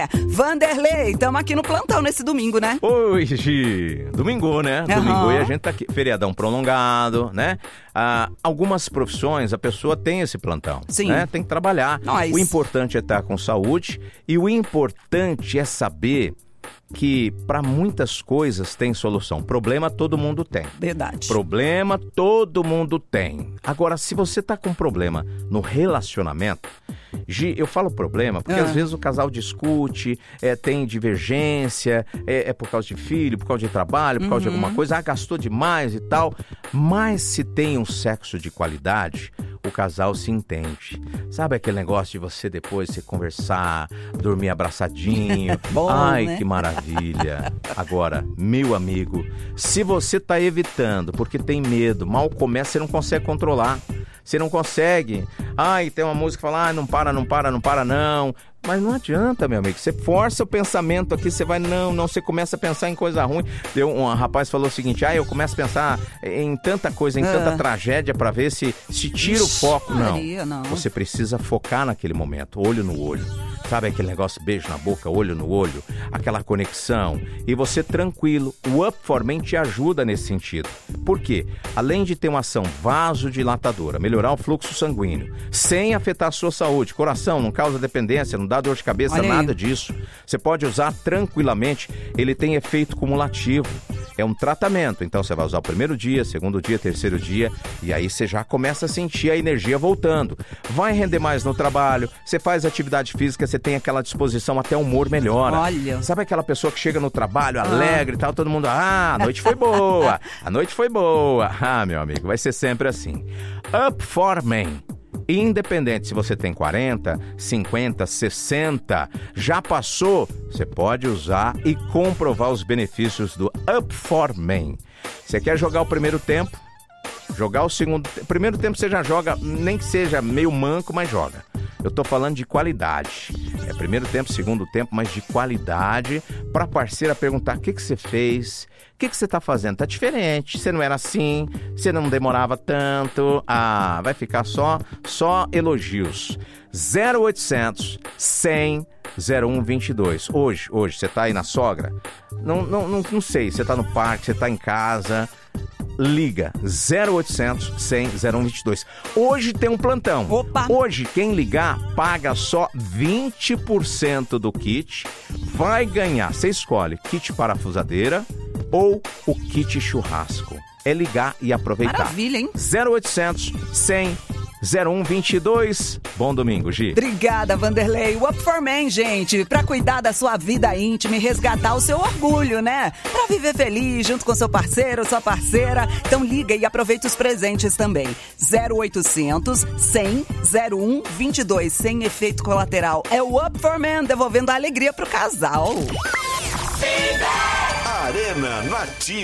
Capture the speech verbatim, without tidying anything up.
Vanderlei, estamos aqui no plantão nesse domingo, né? Oi, Gi. Domingo, né? Uhum. Domingo e a gente tá aqui, feriadão prolongado, né? Ah, algumas profissões, a pessoa tem esse plantão, Sim. né? Tem que trabalhar. Nós. O importante é estar com saúde e o importante é saber que para muitas coisas tem solução. Problema todo mundo tem. Verdade. Problema todo mundo tem. Agora, se você tá com problema no relacionamento, Gi, eu falo problema porque Ah. às vezes o casal discute, é, tem divergência, é, é por causa de filho, por causa de trabalho, por causa de alguma coisa, ah, gastou demais e tal. Mas se tem um sexo de qualidade, o casal se entende. Sabe aquele negócio de você depois se conversar, dormir abraçadinho? Bom, Ai, né? que maravilha. Agora, meu amigo, se você tá evitando porque tem medo, mal começa, você não consegue controlar. Você não consegue. Ai, tem uma música que fala, ah, não para, não para, não para, não. Mas não adianta, meu amigo. Você força o pensamento aqui, você vai, não, não, você começa a pensar em coisa ruim. Deu, um rapaz falou o seguinte, ah, eu começo a pensar em tanta coisa, em Ah. tanta tragédia pra ver se, se tira o foco. Não. Maria, não. Você precisa focar naquele momento, olho no olho. Sabe aquele negócio, beijo na boca, olho no olho, aquela conexão. E você tranquilo. O Up for Men te ajuda nesse sentido. Por quê? Além de ter uma ação vasodilatadora, melhorar o fluxo sanguíneo, sem afetar a sua saúde, coração, não causa dependência, não dá dor de cabeça, Olha aí. nada disso. Você pode usar tranquilamente, ele tem efeito cumulativo. É um tratamento, então você vai usar o primeiro dia, segundo dia, terceiro dia, e aí você já começa a sentir a energia voltando. Vai render mais no trabalho, você faz atividade física, você tem aquela disposição, até o humor melhora. Olha. Sabe aquela pessoa que chega no trabalho alegre e tal, todo mundo, ah, a noite foi boa, a noite foi boa. Ah, meu amigo, vai ser sempre assim. Up for Men. Independente se você tem quarenta, cinquenta, sessenta, já passou, você pode usar e comprovar os benefícios do Up for Men. Você quer jogar o primeiro tempo? Jogar o segundo... Primeiro tempo você já joga, nem que seja meio manco, mas joga. Eu tô falando de qualidade. É primeiro tempo, segundo tempo, mas de qualidade, pra parceira perguntar o que que você fez, o que que você tá fazendo. Tá diferente, você não era assim, você não demorava tanto. Ah, vai ficar só, só elogios. zero oitocentos, cem, zero um vinte e dois. Hoje, hoje, você tá aí na sogra? Não, não, não, não sei, você tá no parque, você tá em casa... Liga zero oitocentos, cem, zero um vinte e dois. Hoje tem um plantão. Opa! Hoje quem ligar paga só vinte por cento do kit. Vai ganhar, você escolhe kit parafusadeira ou o kit churrasco. É ligar e aproveitar. Maravilha, hein? zero oitocentos, cem, zero um vinte e dois. Bom domingo, Gi. Obrigada, Vanderlei. O Up for Men, gente, pra cuidar da sua vida íntima e resgatar o seu orgulho, né? Pra viver feliz junto com seu parceiro, sua parceira. Então liga e aproveita os presentes também. zero oitocentos, cem, zero um vinte e dois, sem efeito colateral. É o Up for Men, devolvendo a alegria pro casal. Arena Nativa.